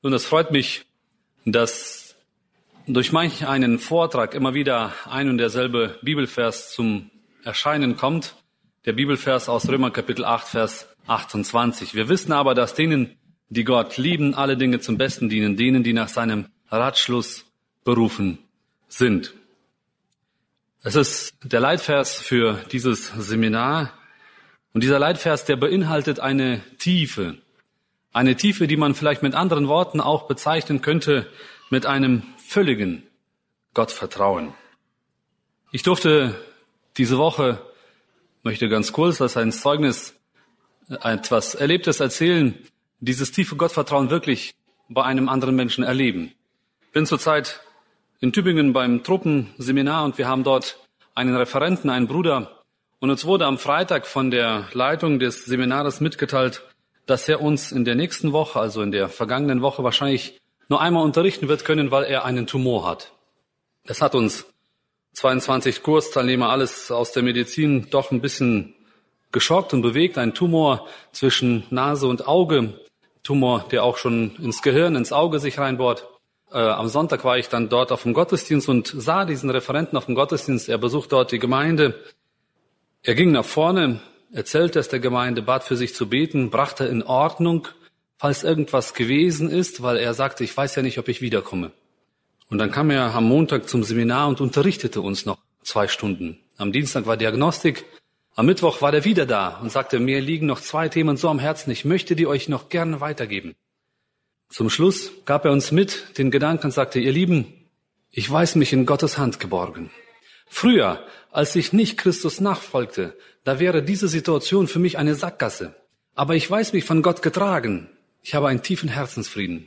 Nun, es freut mich, dass durch manch einen Vortrag immer wieder ein und derselbe Bibelvers zum Erscheinen kommt. Der Bibelvers aus Römer Kapitel 8, Vers 28. Wir wissen aber, dass denen, die Gott lieben, alle Dinge zum Besten dienen, denen, die nach seinem Ratschluss berufen sind. Es ist der Leitvers für dieses Seminar. Und dieser Leitvers, der beinhaltet eine Tiefe, die man vielleicht mit anderen Worten auch bezeichnen könnte mit einem völligen Gottvertrauen. Ich durfte diese Woche, möchte ganz kurz als ein Zeugnis etwas Erlebtes erzählen, dieses tiefe Gottvertrauen wirklich bei einem anderen Menschen erleben. Ich bin zurzeit in Tübingen beim Truppenseminar und wir haben dort einen Referenten, einen Bruder. Und uns wurde am Freitag von der Leitung des Seminares mitgeteilt, dass er uns in der nächsten Woche, also in der vergangenen Woche, wahrscheinlich nur einmal unterrichten wird können, weil er einen Tumor hat. Das hat uns 22 Kursteilnehmer, alles aus der Medizin, doch ein bisschen geschockt und bewegt. Ein Tumor zwischen Nase und Auge, Tumor, der auch schon ins Gehirn, ins Auge sich reinbohrt. Am Sonntag war ich dann dort auf dem Gottesdienst und sah diesen Referenten auf dem Gottesdienst. Er besucht dort die Gemeinde. Er ging nach vorne, erzählte es der Gemeinde, bat für sich zu beten, brachte in Ordnung, falls irgendwas gewesen ist, weil er sagte, ich weiß ja nicht, ob ich wiederkomme. Und dann kam er am Montag zum Seminar und unterrichtete uns noch 2 Stunden. Am Dienstag war Diagnostik, am Mittwoch war er wieder da und sagte, mir liegen noch 2 Themen so am Herzen, ich möchte die euch noch gerne weitergeben. Zum Schluss gab er uns mit den Gedanken und sagte, ihr Lieben, ich weiß mich in Gottes Hand geborgen. Früher, als ich nicht Christus nachfolgte, da wäre diese Situation für mich eine Sackgasse. Aber ich weiß mich von Gott getragen. Ich habe einen tiefen Herzensfrieden.